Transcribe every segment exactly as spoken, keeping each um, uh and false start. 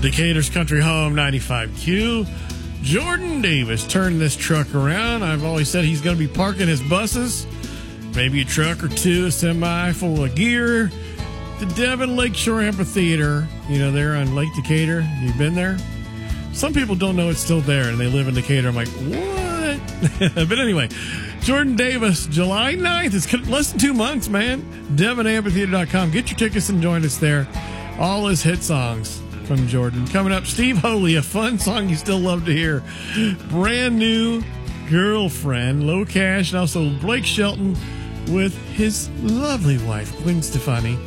Decatur's Country Home, ninety-five Q. Jordan Davis turned this truck around. I've always said he's going to be parking his buses, maybe a truck or two, a semi full of gear, the Devon Lakeshore Amphitheater, you know, there on Lake Decatur. You've been there? Some people don't know it's still there, and they live in Decatur. I'm like, what? But anyway, Jordan Davis, July ninth. It's less than two months, man. Devon Amphitheater dot com. Get your tickets and join us there. All his hit songs from Jordan. Coming up, Steve Holy, a fun song you still love to hear. Brand New Girlfriend, Low Cash, and also Blake Shelton with his lovely wife, Gwen Stefani.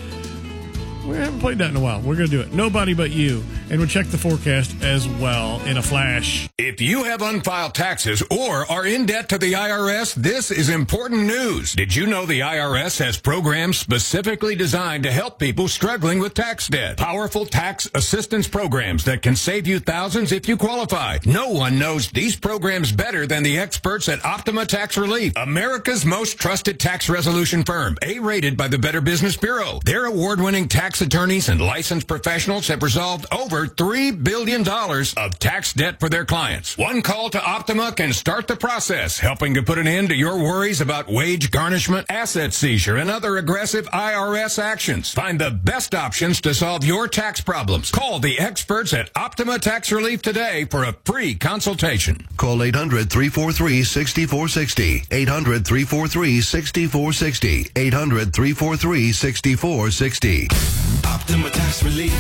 We haven't played that in a while. We're going to do it. Nobody But You. And we'll check the forecast as well in a flash. If you have unfiled taxes or are in debt to the I R S, this is important news. Did you know the I R S has programs specifically designed to help people struggling with tax debt? Powerful tax assistance programs that can save you thousands if you qualify. No one knows these programs better than the experts at Optima Tax Relief, America's most trusted tax resolution firm, A-rated by the Better Business Bureau. Their award-winning tax attorneys and licensed professionals have resolved over three billion dollars of tax debt for their clients. One call to Optima can start the process, helping to put an end to your worries about wage garnishment, asset seizure, and other aggressive I R S actions. Find the best options to solve your tax problems. Call the experts at Optima Tax Relief today for a free consultation. Call eight hundred, three four three, six four six zero. eight hundred, three four three, six four six zero. eight hundred, three four three, six four six zero. Optima Tax Relief.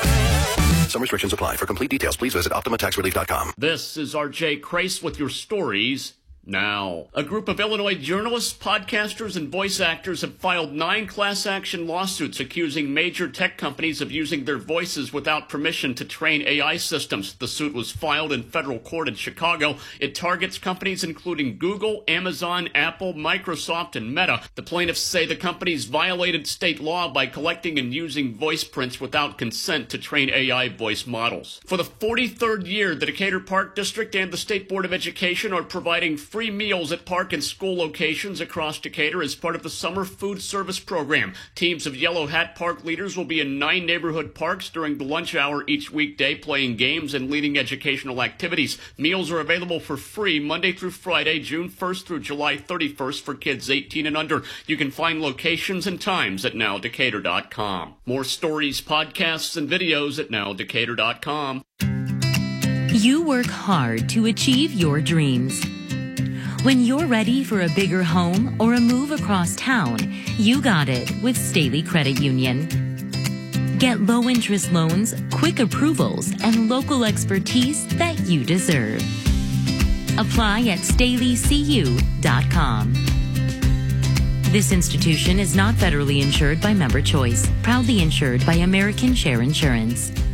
Some restrictions apply. For complete details, please visit Optima Tax Relief dot com. This is R J Crace with your stories now. A group of Illinois journalists, podcasters, and voice actors have filed nine class action lawsuits accusing major tech companies of using their voices without permission to train A I systems. The suit was filed in federal court in Chicago. It targets companies including Google, Amazon, Apple, Microsoft, and Meta. The plaintiffs say the companies violated state law by collecting and using voice prints without consent to train A I voice models. For the forty-third year, the Decatur Park District and the State Board of Education are providing free meals at park and school locations across Decatur as part of the summer food service program. Teams of Yellow Hat Park leaders will be in nine neighborhood parks during the lunch hour each weekday, playing games and leading educational activities. Meals are available for free Monday through Friday, June first through July thirty-first for kids eighteen and under. You can find locations and times at now decatur dot com. More stories, podcasts, and videos at now decatur dot com. You work hard to achieve your dreams. When you're ready for a bigger home or a move across town, you got it with Staley Credit Union. Get low-interest loans, quick approvals, and local expertise that you deserve. Apply at staley c u dot com. This institution is not federally insured by Member Choice, proudly insured by American Share Insurance.